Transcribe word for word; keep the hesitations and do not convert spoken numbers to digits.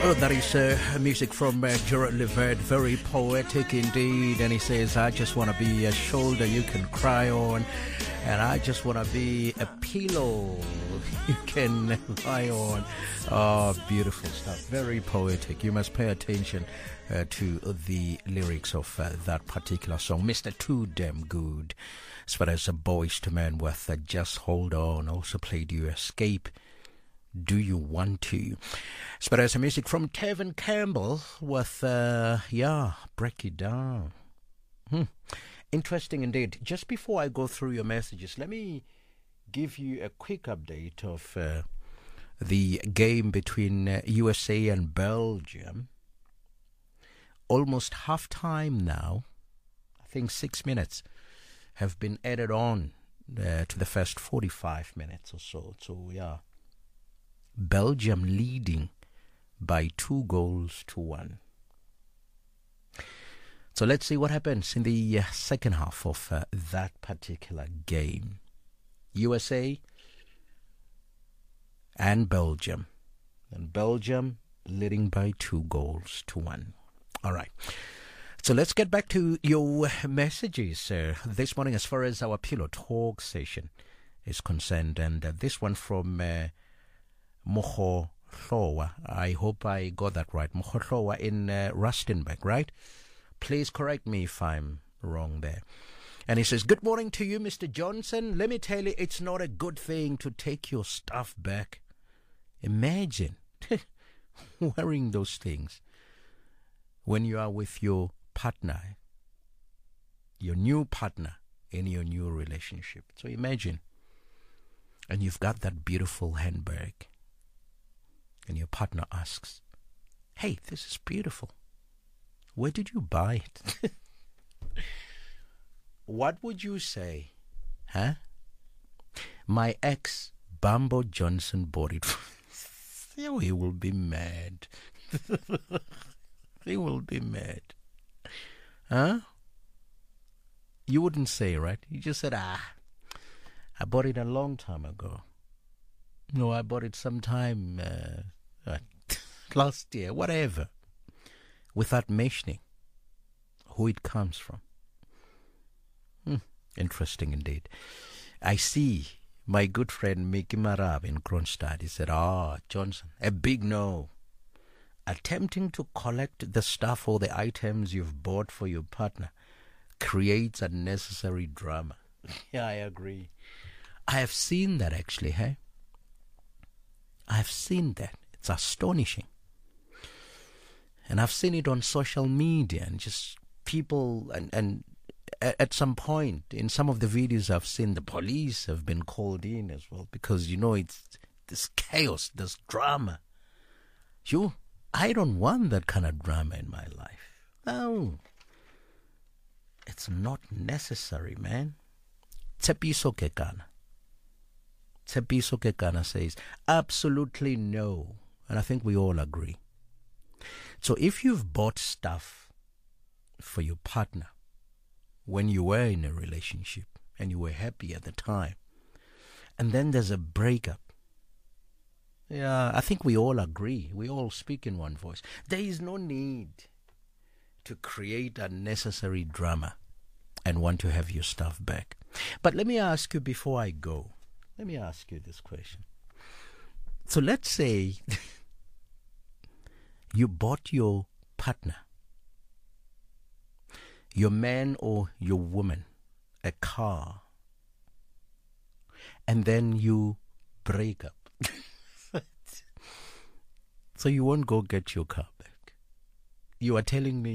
Oh, that is uh, music from uh, Gerard Levert, very poetic indeed. And he says, I just want to be a shoulder you can cry on, and I just want to be a pillow you can lie on. Oh, beautiful stuff. Very poetic. You must pay attention uh, to the lyrics of uh, that particular song. Mister Too Damn Good, as far as a Boys to Men with uh, Just Hold On. Also played You Escape. Do You Want To? As far as music from Tevin Campbell with, uh, yeah, Break It Down. Hmm. Interesting indeed. Just before I go through your messages, let me give you a quick update of uh, the game between uh, U S A and Belgium. Almost half time now. I think six minutes have been added on uh, to the first forty-five minutes or so. So, yeah. Belgium leading by two goals to one. So let's see what happens in the uh, second half of uh, that particular game. U S A and Belgium. And Belgium leading by two goals to one. All right. So let's get back to your messages uh, this morning as far as our Pillow Talk session is concerned. And uh, this one from Uh, Moho Hlowa. I hope I got that right. Moho Hlowa in uh, Rustenburg, right? Please correct me if I'm wrong there. And he says, good morning to you, Mister Johnson. Let me tell you, it's not a good thing to take your stuff back. Imagine wearing those things when you are with your partner, your new partner in your new relationship. So imagine, and you've got that beautiful handbag. And your partner asks, hey, this is beautiful. Where did you buy it? What would you say? Huh? My ex, Bambo Johnson, bought it. Oh, he will be mad. He will be mad. Huh? You wouldn't say, right? You just said, ah, I bought it a long time ago. No, I bought it sometime uh, uh, last year, whatever, without mentioning who it comes from. Hmm. Interesting indeed. I see my good friend Mickey Marab in Kronstadt. He said, ah, Johnson, a big no. Attempting to collect the stuff or the items you've bought for your partner creates unnecessary drama. Yeah, I agree. I have seen that actually, hey? I've seen that. It's astonishing. And I've seen it on social media and just people, and, and at some point in some of the videos I've seen, the police have been called in as well because, you know, it's this chaos, this drama. You, I don't want that kind of drama in my life. No. It's not necessary, man. Tsepiso Kekana. Tsepiso Kekana says, absolutely no. And I think we all agree. So if you've bought stuff for your partner when you were in a relationship and you were happy at the time, and then there's a breakup, yeah, I think we all agree. We all speak in one voice. There is no need to create unnecessary drama and want to have your stuff back. But let me ask you before I go, let me ask you this question. So let's say you bought your partner, your man or your woman, a car, and then you break up. So you won't go get your car back. You are telling me